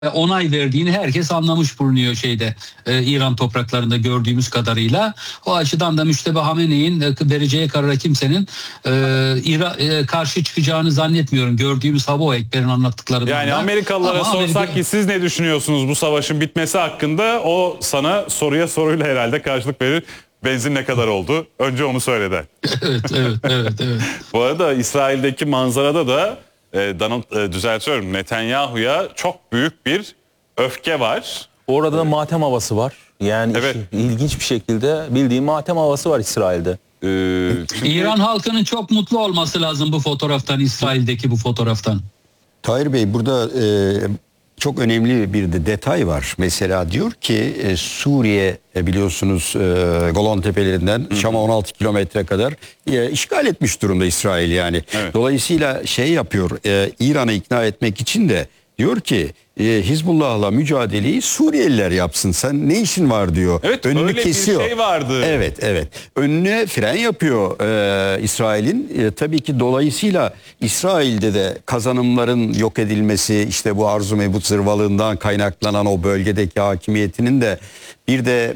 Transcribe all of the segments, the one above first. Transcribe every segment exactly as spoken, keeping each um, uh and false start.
onay verdiğini herkes anlamış bulunuyor şeyde e, İran topraklarında gördüğümüz kadarıyla. O açıdan da Müştebe Hamene'in e, vereceği karara kimsenin e, İra, e, karşı çıkacağını zannetmiyorum. Gördüğümüz Hava Ekber'in anlattıklarından. Yani Amerikalılara Ama sorsak Amerika... ki siz ne düşünüyorsunuz bu savaşın bitmesi hakkında, o sana soruya soruyla herhalde karşılık verir. Benzin ne kadar oldu? Önce onu söyle der. evet, evet, evet, evet. Bu arada İsrail'deki manzarada da e, Donald, e, düzeltiyorum, Netanyahu'ya çok büyük bir öfke var. Orada da matem havası var. Yani evet. işi, ilginç bir şekilde bildiğim matem havası var İsrail'de. Ee, şimdi... İran halkının çok mutlu olması lazım bu fotoğraftan, İsrail'deki bu fotoğraftan. Tahir Bey, burada e, çok önemli bir de detay var. Mesela diyor ki e, Suriye e, biliyorsunuz e, Golan Tepelerinden Şam'a on altı kilometre kadar e, işgal etmiş durumda İsrail yani. Evet. Dolayısıyla şey yapıyor, e, İran'ı ikna etmek için de diyor ki e, Hizbullah'la mücadeleyi Suriyeliler yapsın. Sen ne işin var diyor. Evet, önünü öyle kesiyor. bir şey vardı. Evet, evet. Önüne fren yapıyor e, İsrail'in. E, tabii ki dolayısıyla İsrail'de de kazanımların yok edilmesi, işte bu arzu mevcut zırvalığından kaynaklanan o bölgedeki hakimiyetinin de bir de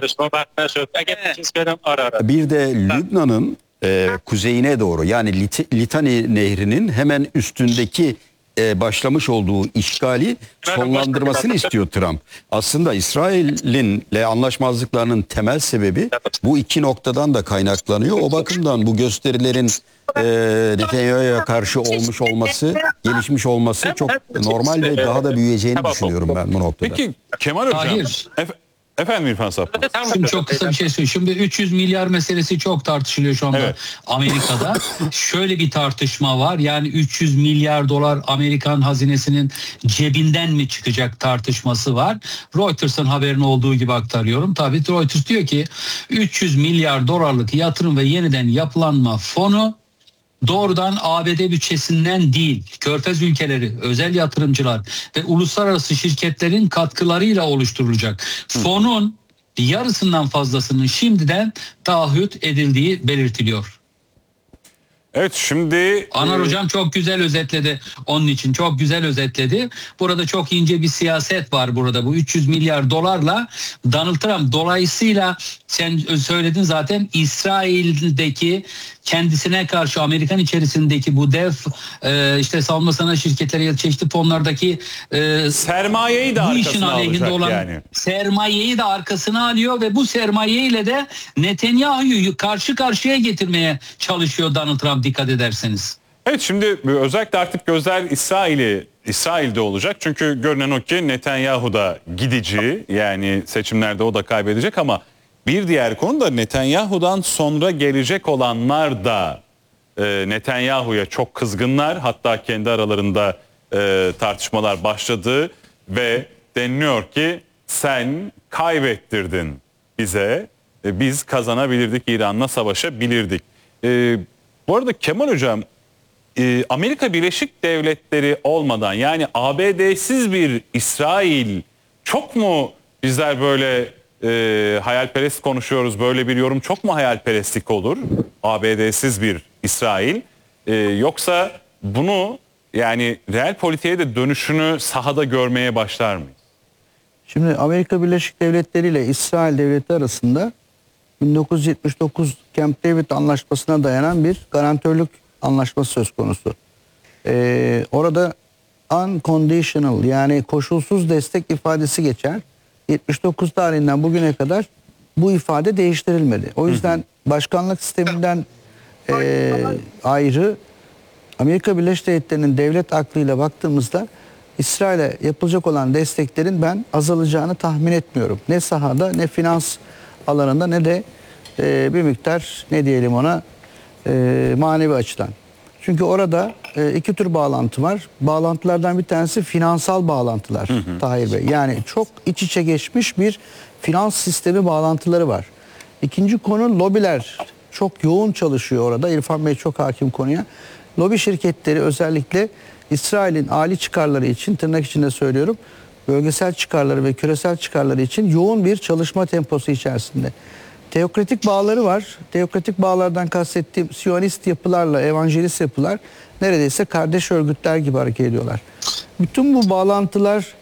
e, bir de Lübnan'ın e, kuzeyine doğru, yani Lit Litani Nehri'nin hemen üstündeki e, başlamış olduğu işgali sonlandırmasını istiyor Trump. Aslında İsrail'inle anlaşmazlıklarının temel sebebi bu iki noktadan da kaynaklanıyor. O bakımdan bu gösterilerin e, Netanyahu'ya karşı olmuş olması, gelişmiş olması çok normal ve daha da büyüyeceğini düşünüyorum ben bu noktada. Peki Kemal Hocam, Hayır. Efe, efendim İrfan Saplı. Şimdi çok kısa bir şey söyleyeyim. Şimdi üç yüz milyar meselesi çok tartışılıyor şu anda evet. Amerika'da. Şöyle bir tartışma var. Yani üç yüz milyar dolar Amerikan hazinesinin cebinden mi çıkacak tartışması var. Reuters'ın haberini olduğu gibi aktarıyorum. Tabii Reuters diyor ki üç yüz milyar dolarlık yatırım ve yeniden yapılanma fonu doğrudan A B D bütçesinden değil, Körfez ülkeleri, özel yatırımcılar ve uluslararası şirketlerin katkılarıyla oluşturulacak. Fonun yarısından fazlasının şimdiden taahhüt edildiği belirtiliyor. Evet, şimdi... Anar e... Hocam çok güzel özetledi. Onun için çok güzel özetledi. Burada çok ince bir siyaset var burada. Bu üç yüz milyar dolarla Donald Trump, dolayısıyla sen söyledin zaten, İsrail'deki kendisine karşı Amerikan içerisindeki bu dev e, işte savunma sanayi şirketleri ya da çeşitli fonlardaki e, sermayeyi de bu işin arkasına aleyhinde alacak olan yani. sermayeyi de arkasına alıyor ve bu sermayeyle de Netanyahu'yu karşı karşıya getirmeye çalışıyor Donald Trump, dikkat ederseniz. Evet, şimdi özellikle artık gözler İsrail'i İsrail'de olacak. Çünkü görünen o ki Netanyahu da gidici, yani seçimlerde o da kaybedecek, ama bir diğer konu da Netanyahu'dan sonra gelecek olanlar da e, Netanyahu'ya çok kızgınlar. Hatta kendi aralarında e, tartışmalar başladı ve deniliyor ki sen kaybettirdin bize, e, biz kazanabilirdik, İran'la savaşabilirdik. E, bu arada Kemal Hocam, e, Amerika Birleşik Devletleri olmadan, yani A B D'siz bir İsrail, çok mu bizler böyle e, hayalperest konuşuyoruz, böyle bir yorum çok mu hayalperestlik olur? A B D'siz bir İsrail, e, yoksa bunu, yani reel politiğe de dönüşünü sahada görmeye başlar mıyız? Şimdi Amerika Birleşik Devletleri ile İsrail Devleti arasında bin dokuz yüz yetmiş dokuz Camp David Anlaşması'na dayanan bir garantörlük anlaşması söz konusu. Ee, orada unconditional, yani koşulsuz destek ifadesi geçer. yetmiş dokuz tarihinden bugüne kadar bu ifade değiştirilmedi. O yüzden başkanlık sisteminden e, ayrı Amerika Birleşik Devletleri'nin devlet aklıyla baktığımızda İsrail'e yapılacak olan desteklerin ben azalacağını tahmin etmiyorum. Ne sahada, ne finans alanında, ne de e, bir miktar, ne diyelim ona, e, manevi açıdan. Çünkü orada e, iki tür bağlantı var. Bağlantılardan bir tanesi finansal bağlantılar, hı hı. Tahir Bey. Yani çok iç içe geçmiş bir finans sistemi bağlantıları var. İkinci konu lobiler. Çok yoğun çalışıyor orada. İrfan Bey çok hakim konuya. Lobi şirketleri özellikle İsrail'in âli çıkarları için, tırnak içinde söylüyorum, bölgesel çıkarları ve küresel çıkarları için yoğun bir çalışma temposu içerisinde. Teokratik bağları var. Teokratik bağlardan kastettiğim Siyonist yapılarla evangelist yapılar neredeyse kardeş örgütler gibi hareket ediyorlar. Bütün bu bağlantılar